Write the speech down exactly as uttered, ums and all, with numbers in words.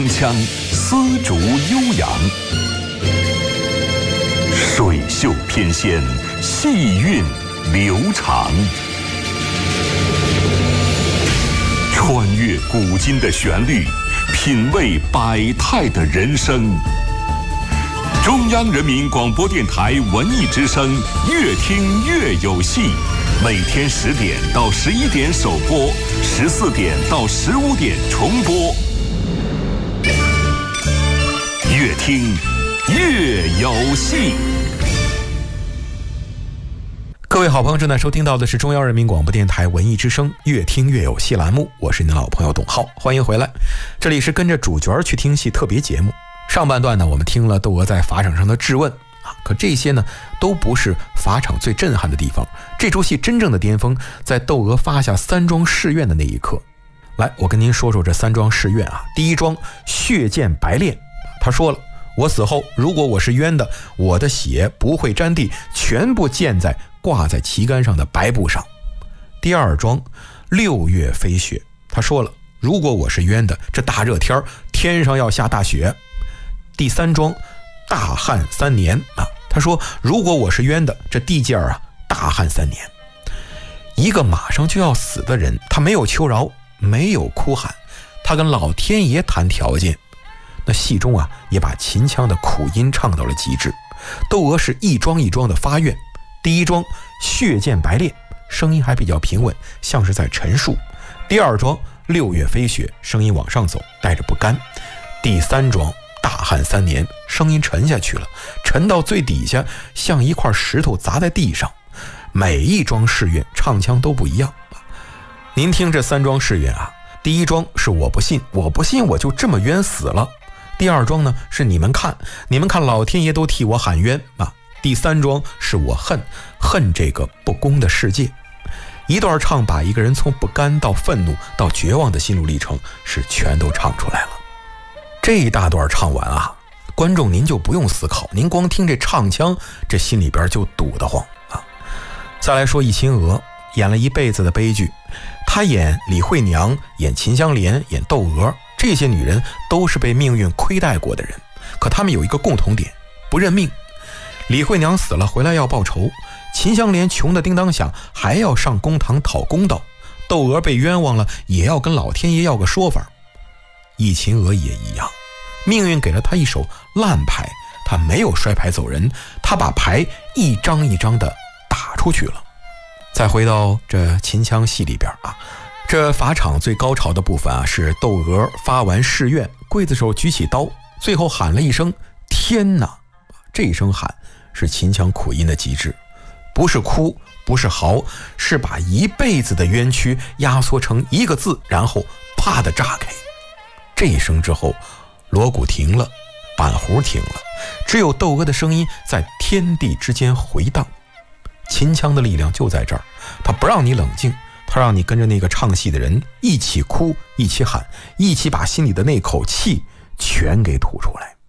铿锵，丝竹悠扬，水袖翩跹，细韵流长。穿越古今的旋律，品味百态的人生。中央人民广播电台文艺之声，越听越有戏。每天十点到十一点首播，十四点到十五点重播。越听越有戏。 各位好朋友，正在收听到的是中央人民广播电台文艺之声越听越有戏栏目，我是你的老朋友董浩，欢迎回来。这里是跟着主角去听戏特别节目。上半段呢，我们听了窦娥在法场上的质问啊，可这些呢都不是法场最震撼的地方。这出戏真正的巅峰在窦娥发下三桩誓愿的那一刻。来，我跟您说说这三桩誓愿啊。第一桩，血溅白练，他说了，我死后如果我是冤的，我的血不会沾地，全部溅在挂在旗杆上的白布上。第二桩，六月飞雪，他说了，如果我是冤的，这大热天天上要下大雪。第三桩，大旱三年啊，他说如果我是冤的，这地界啊大旱三年。一个马上就要死的人，他没有求饶，没有哭喊，他跟老天爷谈条件。那戏中啊也把秦腔的苦音唱到了极致。窦娥是一桩一桩的发愿。第一桩，血溅白练，声音还比较平稳，像是在陈述。第二桩，六月飞雪，声音往上走，带着不甘。第三桩，大旱三年，声音沉下去了，沉到最底下，像一块石头砸在地上。每一桩誓愿唱腔都不一样。您听这三桩誓愿啊，第一桩是我不信，我不信我就这么冤死了。第二桩呢是你们看，你们看老天爷都替我喊冤啊。第三桩是我恨，恨这个不公的世界。一段唱把一个人从不甘到愤怒到绝望的心路历程是全都唱出来了。这一大段唱完啊，观众您就不用思考，您光听这唱腔，这心里边就堵得慌啊。再来说易秦娥，演了一辈子的悲剧，她演李惠娘，演秦香莲，演窦娥，这些女人都是被命运亏待过的人，可她们有一个共同点，不认命。李惠娘死了回来要报仇，秦香莲穷得叮当响，还要上公堂讨公道，窦娥被冤枉了，也要跟老天爷要个说法。易秦娥也一样，命运给了她一手烂牌，她没有摔牌走人，她把牌一张一张的打出去了。再回到这秦腔戏里边啊，这法场最高潮的部分啊，是窦娥发完誓愿，刽子手举起刀，最后喊了一声天哪，这一声喊是秦腔苦音的极致，不是哭，不是嚎，是把一辈子的冤屈压缩成一个字，然后啪的炸开。这一声之后，锣鼓停了，板胡停了，只有窦娥的声音在天地之间回荡。秦腔的力量就在这儿，他不让你冷静，他让你跟着那个唱戏的人一起哭，一起喊，一起把心里的那口气全给吐出来。